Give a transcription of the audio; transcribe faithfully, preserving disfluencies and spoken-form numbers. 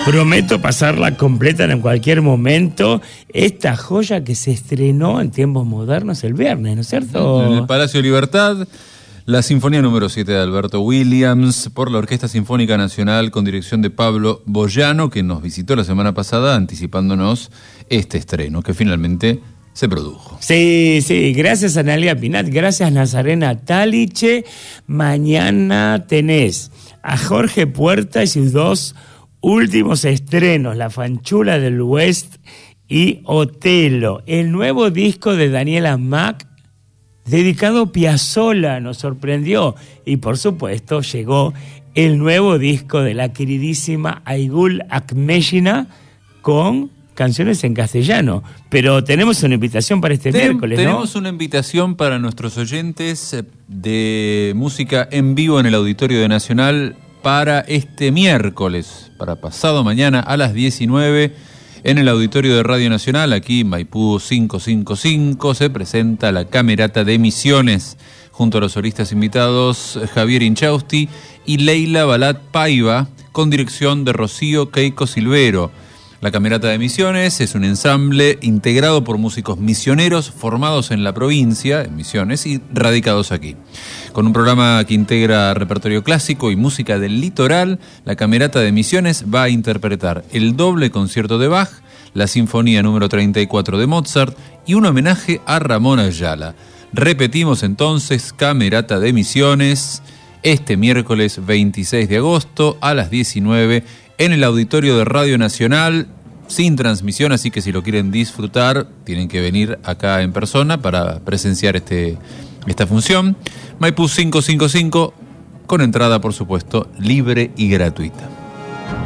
Prometo pasarla completa en cualquier momento. Esta joya que se estrenó en tiempos modernos el viernes, ¿no es cierto? En el Palacio Libertad, la Sinfonía número siete de Alberto Williams por la Orquesta Sinfónica Nacional con dirección de Pablo Boyano, que nos visitó la semana pasada anticipándonos este estreno, que finalmente se produjo. Sí, sí, gracias Analia Pinat, gracias Nazarena Taliche. Mañana tenés a Jorge Puerta y sus dos últimos estrenos, La Fanchula del West y Otelo. El nuevo disco de Daniela Mac, dedicado a Piazzolla, nos sorprendió. Y por supuesto llegó el nuevo disco de la queridísima Aygul Akmeshina con canciones en castellano. Pero tenemos una invitación para este Ten, miércoles, ¿no? Tenemos una invitación para nuestros oyentes de música en vivo en el Auditorio de Nacional para este miércoles, para pasado mañana a las diecinueve, en el Auditorio de Radio Nacional, aquí en Maipú quinientos cincuenta y cinco, se presenta la Camerata de Misiones, junto a los solistas invitados Javier Inchausti y Leila Balat Paiva, con dirección de Rocío Keiko Silvero. La Camerata de Misiones es un ensamble integrado por músicos misioneros formados en la provincia, en Misiones, y radicados aquí. Con un programa que integra repertorio clásico y música del litoral, la Camerata de Misiones va a interpretar el doble concierto de Bach, la Sinfonía número treinta y cuatro de Mozart y un homenaje a Ramón Ayala. Repetimos entonces, Camerata de Misiones, este miércoles veintiséis de agosto a las diecinueve en el Auditorio de Radio Nacional, sin transmisión, así que si lo quieren disfrutar, tienen que venir acá en persona para presenciar este, esta función. Maipú quinientos cincuenta y cinco, con entrada, por supuesto, libre y gratuita.